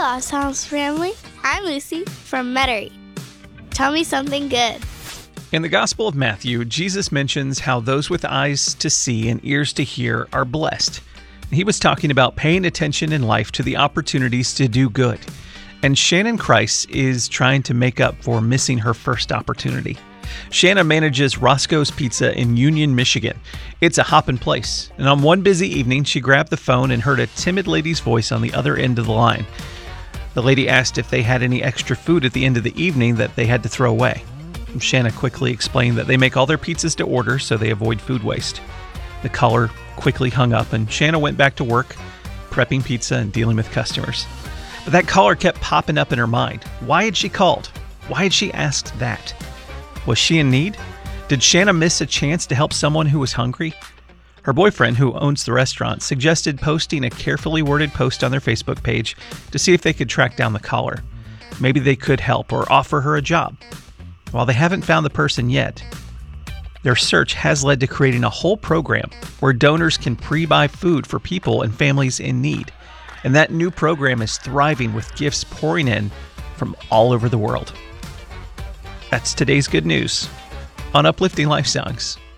Lost Sounds family. I'm Lucy from Metairie. Tell me something good. In the Gospel of Matthew, Jesus mentions how those with eyes to see and ears to hear are blessed. He was talking about paying attention in life to the opportunities to do good. And Shannon Kreis is trying to make up for missing her first opportunity. Shannon manages Roscoe's Pizza in Union, Michigan. It's a hoppin' place. And on one busy evening, she grabbed the phone and heard a timid lady's voice on the other end of the line. The lady asked if they had any extra food at the end of the evening that they had to throw away. Shannon quickly explained that they make all their pizzas to order so they avoid food waste. The caller quickly hung up and Shannon went back to work, prepping pizza and dealing with customers. But that caller kept popping up in her mind. Why had she called? Why had she asked that? Was she in need? Did Shannon miss a chance to help someone who was hungry? Her boyfriend, who owns the restaurant, suggested posting a carefully worded post on their Facebook page to see if they could track down the caller. Maybe they could help or offer her a job. While they haven't found the person yet, their search has led to creating a whole program where donors can pre-buy food for people and families in need. And that new program is thriving with gifts pouring in from all over the world. That's today's good news on Uplifting Life Songs.